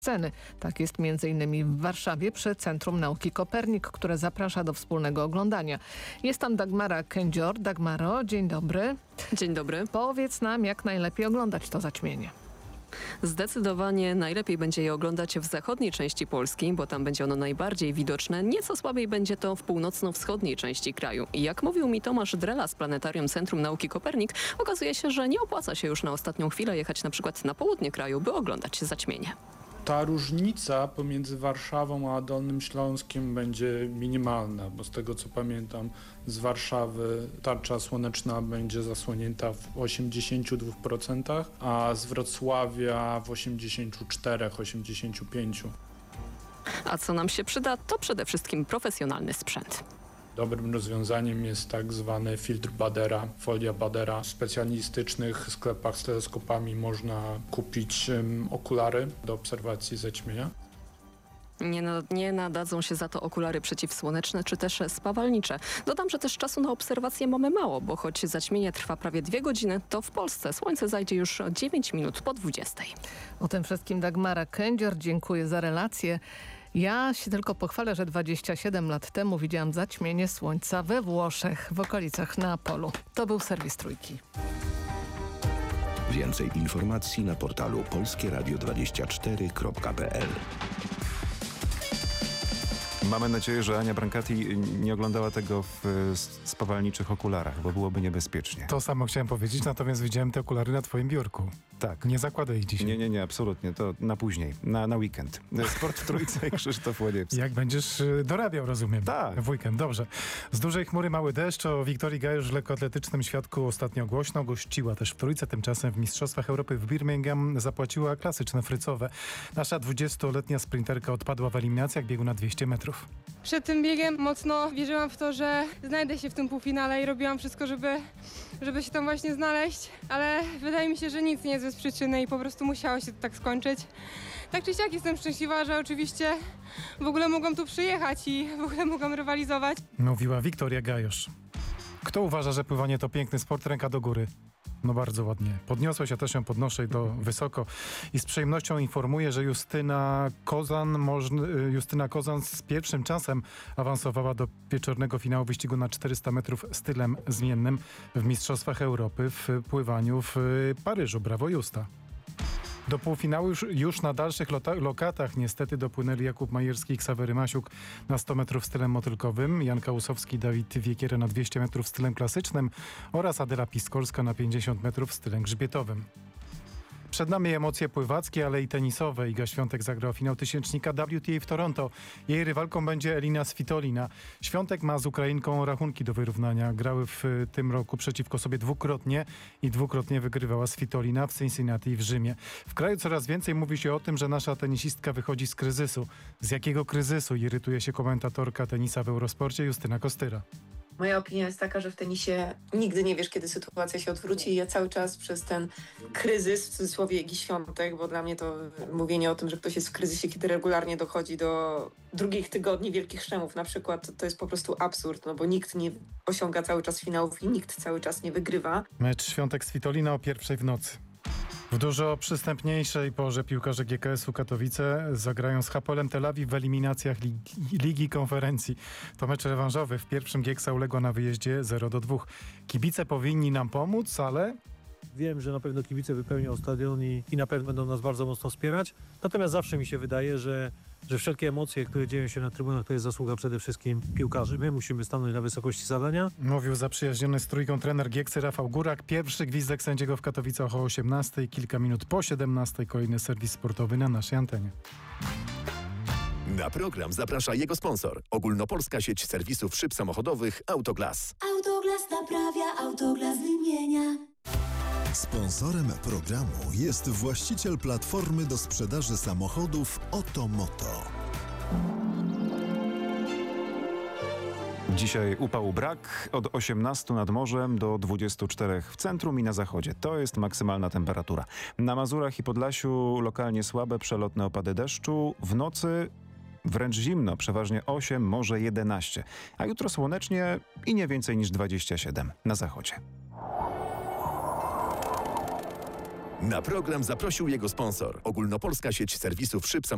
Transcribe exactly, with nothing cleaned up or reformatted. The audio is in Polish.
Sceny. Tak jest między innymi w Warszawie przy Centrum Nauki Kopernik, które zaprasza do wspólnego oglądania. Jest tam Dagmara Kędzior. Dagmaro, dzień dobry. Dzień dobry. Powiedz nam, jak najlepiej oglądać to zaćmienie. Zdecydowanie najlepiej będzie je oglądać w zachodniej części Polski, bo tam będzie ono najbardziej widoczne. Nieco słabiej będzie to w północno-wschodniej części kraju. I jak mówił mi Tomasz Drela z Planetarium Centrum Nauki Kopernik, okazuje się, że nie opłaca się już na ostatnią chwilę jechać na przykład na południe kraju, by oglądać zaćmienie. Ta różnica pomiędzy Warszawą a Dolnym Śląskiem będzie minimalna, bo z tego co pamiętam z Warszawy tarcza słoneczna będzie zasłonięta w osiemdziesięciu dwóch procentach, a z Wrocławia w osiemdziesięciu czterech do osiemdziesięciu pięciu procent. A co nam się przyda, to przede wszystkim profesjonalny sprzęt. Dobrym rozwiązaniem jest tak zwany filtr Badera, folia Badera. W specjalistycznych sklepach z teleskopami można kupić um, okulary do obserwacji zaćmienia. Nie, na, nie nadadzą się za to okulary przeciwsłoneczne czy też spawalnicze. Dodam, że też czasu na obserwację mamy mało, bo choć zaćmienie trwa prawie dwie godziny, to w Polsce słońce zajdzie już dziewięć minut po dwudziestej. O tym wszystkim Dagmara Kędzior. Dziękuję za relację. Ja się tylko pochwalę, że dwadzieścia siedem lat temu widziałam zaćmienie słońca we Włoszech, w okolicach Neapolu. To był serwis Trójki. Więcej informacji na portalu polskie radio dwadzieścia cztery kropka p l. Mamy nadzieję, że Ania Brancati nie oglądała tego w spawalniczych okularach, bo byłoby niebezpiecznie. To samo chciałem powiedzieć, natomiast widziałem te okulary na twoim biurku. Tak. Nie zakładaj ich dzisiaj. Nie, nie, nie, absolutnie. To na później, na, na weekend. Sport w Trójce, Krzysztof Ładziewski. Jak będziesz dorabiał, rozumiem. Tak. W weekend, dobrze. Z dużej chmury mały deszcz. O Wiktorii Gajusz w lekkoatletycznym świadku ostatnio głośno. Gościła też w Trójce, tymczasem w Mistrzostwach Europy w Birmingham zapłaciła klasyczne frycowe. Nasza dwudziestoletnia sprinterka odpadła w eliminacjach biegu na dwieście metrów. Przed tym biegiem mocno wierzyłam w to, że znajdę się w tym półfinale i robiłam wszystko, żeby, żeby się tam właśnie znaleźć, ale wydaje mi się, że nic nie jest bez przyczyny i po prostu musiało się to tak skończyć. Tak czy siak jestem szczęśliwa, że oczywiście w ogóle mogłam tu przyjechać i w ogóle mogłam rywalizować. Mówiła Wiktoria Gajusz. Kto uważa, że pływanie to piękny sport? Ręka do góry. No bardzo ładnie. Podniosłeś, ja też ją podnoszę do wysoko i z przyjemnością informuję, że Justyna Kozan, możn, Justyna Kozan z pierwszym czasem awansowała do wieczornego finału wyścigu na czterysta metrów stylem zmiennym w Mistrzostwach Europy w pływaniu w Paryżu. Brawo, Justa. Do półfinału już, już na dalszych lota, lokatach niestety dopłynęli Jakub Majerski i Ksawery Masiuk na sto metrów stylem motylkowym, Jan Kałusowski i Dawid Wiekiera na dwieście metrów stylem klasycznym oraz Adela Piskolska na pięćdziesiąt metrów stylem grzbietowym. Przed nami emocje pływackie, ale i tenisowe. Iga Świątek zagrała finał tysięcznika W T A w Toronto. Jej rywalką będzie Elina Svitolina. Świątek ma z Ukrainką rachunki do wyrównania. Grały w tym roku przeciwko sobie dwukrotnie i dwukrotnie wygrywała Svitolina w Cincinnati i w Rzymie. W kraju coraz więcej mówi się o tym, że nasza tenisistka wychodzi z kryzysu. Z jakiego kryzysu? Irytuje się komentatorka tenisa w Eurosporcie Justyna Kostyra. Moja opinia jest taka, że w tenisie nigdy nie wiesz, kiedy sytuacja się odwróci i ja cały czas przez ten kryzys, w cudzysłowie Igi Świątek, bo dla mnie to mówienie o tym, że ktoś jest w kryzysie, kiedy regularnie dochodzi do drugich tygodni wielkich szlemów na przykład, to jest po prostu absurd, no bo nikt nie osiąga cały czas finałów i nikt cały czas nie wygrywa. Mecz Świątek-Svitolina o pierwszej w nocy. W dużo przystępniejszej porze piłkarze G K S-u Katowice zagrają z Hapoelem Tel Awiw w eliminacjach Ligi, Ligi Konferencji. To mecz rewanżowy. W pierwszym Gieksa uległa na wyjeździe zero do dwóch. Kibice powinni nam pomóc, ale... Wiem, że na pewno kibice wypełnią stadion i, i na pewno będą nas bardzo mocno wspierać. Natomiast zawsze mi się wydaje, że, że wszelkie emocje, które dzieją się na trybunach, to jest zasługa przede wszystkim piłkarzy. My musimy stanąć na wysokości zadania. Mówił zaprzyjaźniony z Trójką trener Gieksy Rafał Górak. Pierwszy gwizdek sędziego w Katowicach o osiemnastej, kilka minut po siedemnastej. Kolejny serwis sportowy na naszej antenie. Na program zaprasza jego sponsor. Ogólnopolska sieć serwisów szyb samochodowych Autoglas. Autoglas naprawia, Autoglas wymienia. Sponsorem programu jest właściciel platformy do sprzedaży samochodów Otomoto. Dzisiaj upału brak, od osiemnastu nad morzem do dwudziestu czterech w centrum i na zachodzie. To jest maksymalna temperatura. Na Mazurach i Podlasiu lokalnie słabe, przelotne opady deszczu. W nocy wręcz zimno, przeważnie osiem, może jedenaście. A jutro słonecznie i nie więcej niż dwadzieścia siedem na zachodzie. Na program zaprosił jego sponsor. Ogólnopolska sieć serwisów szyb samochodowych